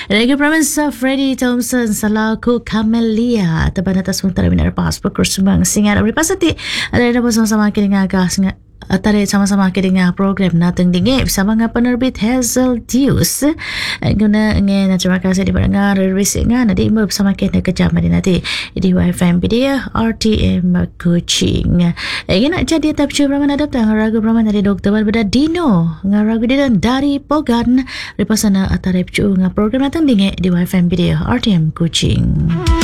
Rega Pramansa Freddie Thompson Salaku Camelia Taban atas sementara binar pas berkursumang singar berpasati ada bersama-sama kita ngagah Tadi sama-sama kita dengar program Nateng Dingip bersama dengan penerbit Hazel Deus. Guna ingin terima kasih di dengar releasing nanti bersama kita kejam nanti di YFM Media RTM Kuching. Ingin nak jadi tapi Brahman ada tang ragu Brahman dari Dr. Berbeda Dino ngaragu dia dari Pogan repasana atare dengan program Nateng Dingip di YFM Media RTM Kuching.